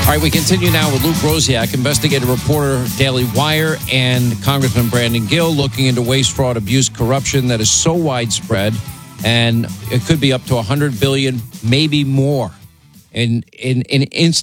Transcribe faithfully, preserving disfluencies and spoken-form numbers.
All right, we continue now with Luke Rosiak, investigative reporter, Daily Wire, and Congressman Brandon Gill looking into waste, fraud, abuse, corruption that is so widespread, and it could be up to one hundred billion dollars, maybe more, in in in